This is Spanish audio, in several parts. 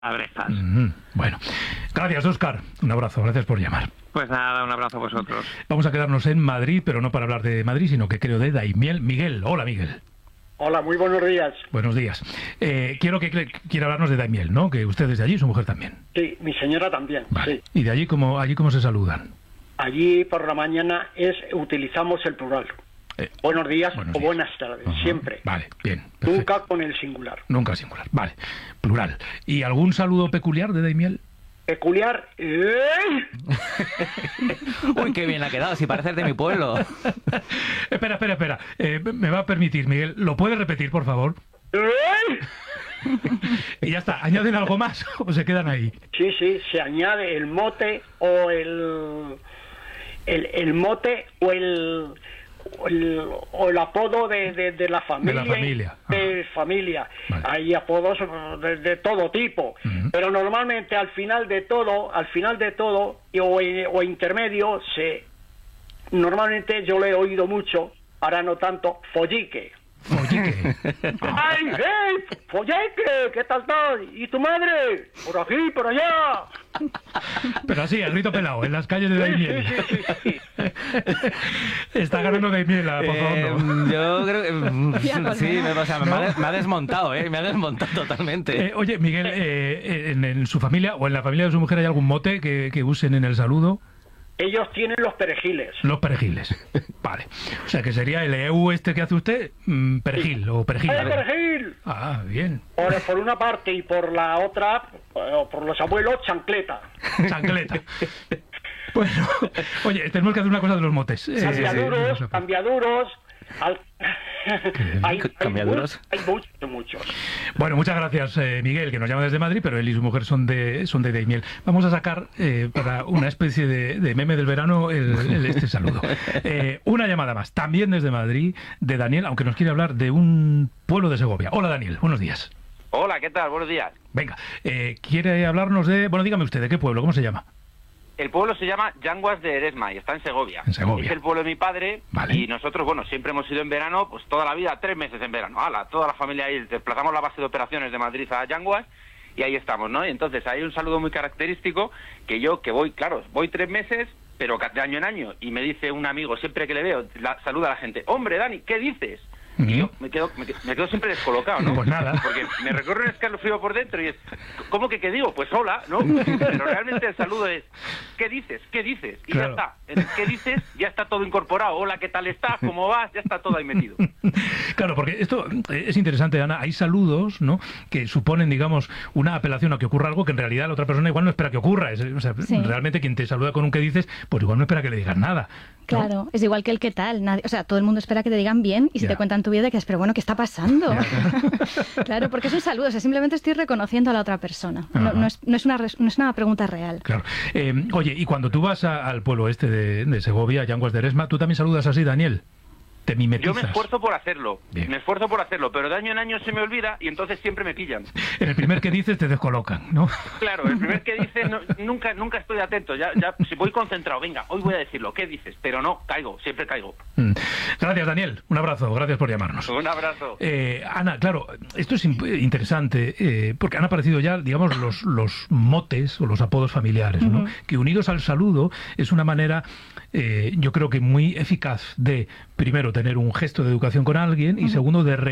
Abrejas. Bueno, gracias, Óscar. Un abrazo, gracias por llamar. Pues nada, un abrazo a vosotros. Vamos a quedarnos en Madrid, pero no para hablar de Madrid, sino que creo de Daimiel. Miguel, hola Miguel. Hola, muy buenos días. Buenos días. Quiere hablarnos de Daimiel, ¿no? Que usted es de allí, su mujer también. Sí, mi señora también. Vale. Sí. ¿Y de allí cómo se saludan? Allí por la mañana utilizamos el plural. Buenos días o buenas tardes, siempre. Vale, bien. Perfecto. Nunca con el singular. Nunca singular, vale. Plural. ¿Y algún saludo peculiar de Daimiel? Peculiar. Uy, qué bien ha quedado, si pareces de mi pueblo. Espera. Me va a permitir, Miguel. ¿Lo puede repetir, por favor? Y ya está. ¿Añaden algo más o se quedan ahí? Sí, se añade el mote o el mote o el apodo de la familia. De la familia. De familia. Vale. Hay apodos de todo tipo. Pero normalmente al final de todo o intermedio, normalmente yo lo he oído mucho, ahora no tanto, follique. Follique. ¡Ay, hey! ¡Follique! ¿Qué tal estás? ¿Y tu madre? Por aquí, por allá. Pero así, a grito pelado, en las calles de Daimiel. Sí. Está ganando Daimiel, por favor. No. Yo creo que... sí, me ha desmontado, me ha desmontado totalmente. Oye, Miguel, en su familia o en la familia de su mujer hay algún mote que usen en el saludo. Ellos tienen los perejiles. Los perejiles. Vale. O sea, que sería el EU este que hace usted, perejil o perejil. ¡El perejil! Ah, bien. Por una parte y por la otra, por los abuelos, chancleta. Chancleta. Bueno, oye, tenemos que hacer una cosa de los motes. Cambiaduros. Hay muchos. Bueno, muchas gracias, Miguel, que nos llama desde Madrid, pero él y su mujer son de Daimiel. Vamos a sacar para una especie de meme del verano este saludo. Una llamada más, también desde Madrid, de Daniel, aunque nos quiere hablar de un pueblo de Segovia. Hola, Daniel, buenos días. Hola, ¿qué tal? Buenos días. Venga, quiere hablarnos de... Bueno, dígame usted, ¿de qué pueblo? ¿Cómo se llama? El pueblo se llama Llanguas de Eresma y está en Segovia. En Segovia. Es el pueblo de mi padre. Vale. Y nosotros, siempre hemos ido en verano, pues toda la vida, 3 meses en verano. Toda la familia ahí, desplazamos la base de operaciones de Madrid a Llanguas y ahí estamos, ¿no? Y entonces hay un saludo muy característico que voy 3 meses, pero de año en año, y me dice un amigo, siempre que le veo, saluda a la gente, ¡hombre, Dani, ¿qué dices? Y yo me quedo siempre descolocado, ¿no? Pues nada. Porque me recorre un escalofrío por dentro y es, ¿cómo que qué digo? Pues hola, ¿no? Pero realmente el saludo es, ¿qué dices? ¿Qué dices? Y claro. Ya está. El ¿qué dices? Ya está todo incorporado. Hola, ¿qué tal estás? ¿Cómo vas? Ya está todo ahí metido. Claro, porque esto es interesante, Ana. Hay saludos, ¿no?, que suponen, digamos, una apelación a que ocurra algo que en realidad la otra persona igual no espera que ocurra. Sí. Realmente quien te saluda con un ¿qué dices? Pues igual no espera que le digas nada, ¿no? Claro, es igual que el ¿qué tal? todo el mundo espera que te digan bien y si te cuentan tu vida que es, pero bueno, ¿qué está pasando? Claro, porque es un saludo, simplemente estoy reconociendo a la otra persona. No es una pregunta real. Claro. Oye, y cuando tú vas al pueblo este de Segovia, Llanguas de Eresma, ¿tú también saludas así, Daniel? ¿Te mimetizas? Yo me esfuerzo por hacerlo, pero de año en año se me olvida y entonces siempre me pillan. En el primer que dices te descolocan, ¿no? Claro, el primer que dices nunca estoy atento, ya si voy concentrado, venga, hoy voy a decirlo, ¿qué dices? Pero no, siempre caigo. Gracias, Daniel, un abrazo, gracias por llamarnos. Un abrazo. Ana, claro, esto es interesante, porque han aparecido ya, digamos, los motes o los apodos familiares, ¿no? Que unidos al saludo es una manera, yo creo que muy eficaz de, primero, tener un gesto de educación con alguien y segundo, de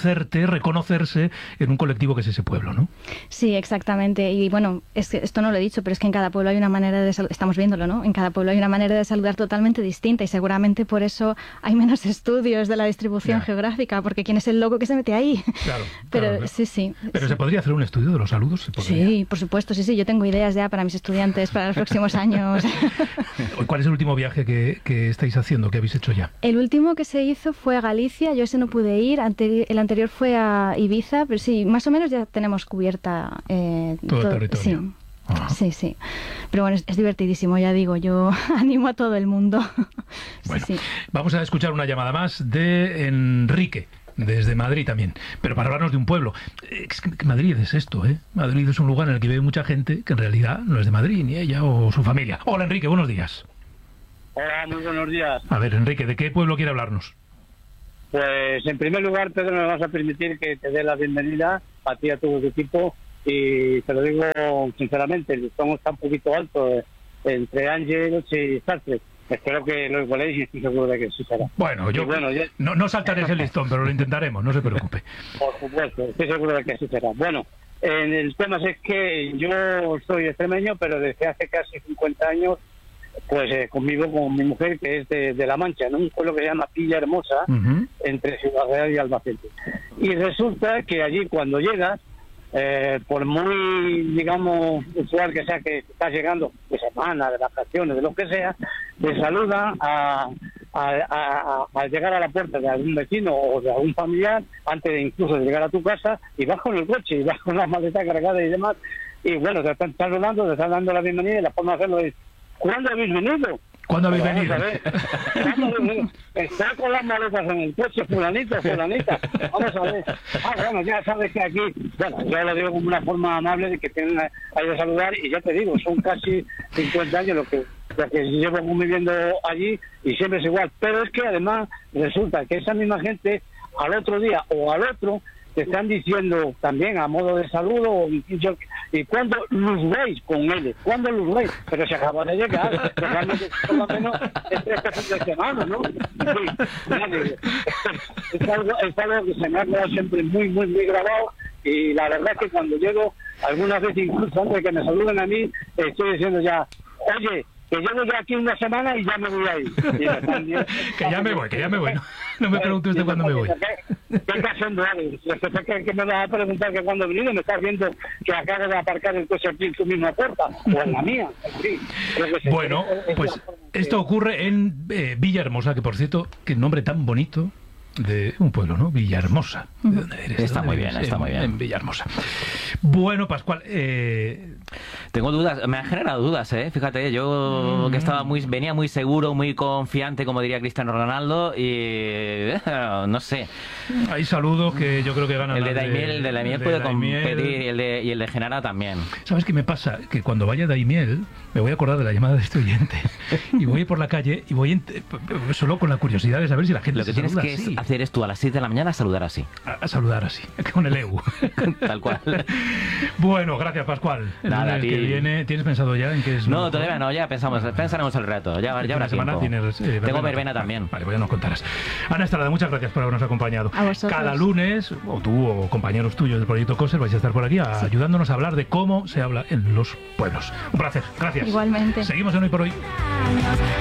reconocerse en un colectivo que es ese pueblo, ¿no? Sí, exactamente. Y bueno, es que esto no lo he dicho, pero es que en cada pueblo hay una manera de saludar, estamos viéndolo, ¿no? En cada pueblo hay una manera de saludar totalmente distinta y seguramente por eso hay menos estudios de la distribución geográfica, porque ¿quién es el loco que se mete ahí? Claro. Pero sí. ¿Pero se podría hacer un estudio de los saludos? Sí, por supuesto, sí. Yo tengo ideas ya para mis estudiantes para los próximos años. ¿Cuál es el último viaje que estáis haciendo, que habéis hecho ya? El último que se hizo fue a Galicia, yo ese no pude ir, el anterior fue a Ibiza, pero sí, más o menos ya tenemos cubierta todo el territorio. Sí. Sí. Pero bueno, es divertidísimo, ya digo, yo animo a todo el mundo. Bueno, sí. Vamos a escuchar una llamada más de Enrique, desde Madrid también, pero para hablarnos de un pueblo. Es que Madrid es esto, ¿eh? Madrid es un lugar en el que vive mucha gente que en realidad no es de Madrid, ni ella o su familia. Hola, Enrique, buenos días. Hola, muy buenos días. A ver, Enrique, ¿de qué pueblo quiere hablarnos? Pues en primer lugar, Pedro, me vas a permitir que te dé la bienvenida a ti y a todo tu equipo y te lo digo sinceramente, el listón está un poquito alto entre Ángel y Sartre. Espero que lo igualéis y estoy seguro de que sí será. Bueno, yo no saltaré ese listón, pero lo intentaremos, no se preocupe. Por supuesto, estoy seguro de que sí será. Bueno, el tema es que yo soy extremeño, pero desde hace casi 50 años pues convivo con mi mujer, que es de La Mancha, en un pueblo que se llama Villahermosa, entre Ciudad Real y Albacete. Y resulta que allí cuando llegas, por muy, digamos, usual que sea que estás llegando de semana, de vacaciones, de lo que sea, te saludan al llegar a la puerta de algún vecino o de algún familiar, antes de incluso de llegar a tu casa, y vas con el coche, y vas con las maletas cargadas y demás, y bueno, te están saludando, te están dando la bienvenida, y la forma de hacerlo es: ¿cuándo habéis venido? ¿Cuándo habéis venido? Está con las maletas en el coche, fulanita. Vamos a ver. Bueno, ya sabes que aquí, bueno, yo lo digo como una forma amable de que tienen ahí de saludar, y ya te digo, son casi 50 años lo que llevo viviendo allí, y siempre es igual. Pero es que además resulta que esa misma gente al otro día o al otro te están diciendo también a modo de saludo, y cuando los veis con él, cuando los veis, pero se acaba de llegar, realmente por lo menos este fin de semana, ¿no? Sí, es algo que se me ha quedado siempre muy grabado, y la verdad es que cuando llego, algunas veces incluso antes de que me saluden a mí, estoy diciendo ya: oye, que llevo ya aquí una semana y ya me voy a ir. Que ya me voy. No me pregunte usted cuándo me voy. ¿Qué está haciendo, Ale? Que me vas a preguntar que cuándo vine, me estás viendo que acabo de aparcar el coche aquí en tu misma puerta, o en la mía. Sí, bueno, pues esto ocurre en Villahermosa, que por cierto, qué nombre tan bonito de un pueblo, ¿no? Villahermosa. ¿De dónde eres? Está muy bien. En Villahermosa. Bueno, Pascual, tengo dudas, me han generado dudas, fíjate, yo que venía muy seguro, muy confiante, como diría Cristiano Ronaldo, y no sé. Hay saludos que yo creo que ganan. El de Daimiel puede competir, y el de Genara también. ¿Sabes qué me pasa? Que cuando vaya Daimiel me voy a acordar de la llamada de este oyente, y voy por la calle y voy solo con la curiosidad de saber si la gente lo que tienes que hacer es tú a las 6 de la mañana saludar así. A saludar así, con el EU. Tal cual. Bueno, gracias, Pascual. Nada, que viene, ¿tienes pensado ya en qué es? No, todavía no, ya pensaremos el reto. Ya habrá tiempo. Tengo verbena también. Vale, pues ya nos contarás. Ana Estrada, muchas gracias por habernos acompañado. A vosotros. Cada lunes, o tú o compañeros tuyos del Proyecto COSER vais a estar por aquí ayudándonos a hablar de cómo se habla en los pueblos. Un placer, gracias. Igualmente. Seguimos en Hoy por Hoy.